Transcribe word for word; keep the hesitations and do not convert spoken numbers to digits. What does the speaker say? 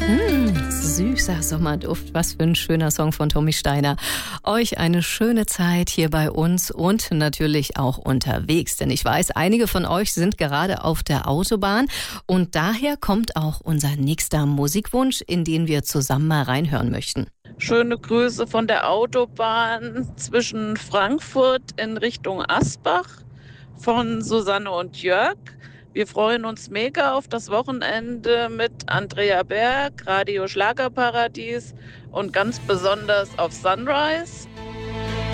Mmh, süßer Sommerduft, was für ein schöner Song von Tommy Steiner. Euch eine schöne Zeit hier bei uns und natürlich auch unterwegs, denn ich weiß, einige von euch sind gerade auf der Autobahn und daher kommt auch unser nächster Musikwunsch, in den wir zusammen mal reinhören möchten. Schöne Grüße von der Autobahn zwischen Frankfurt in Richtung Asbach von Susanne und Jörg. Wir freuen uns mega auf das Wochenende mit Andrea Berg, Radio Schlagerparadies und ganz besonders auf Sunrise.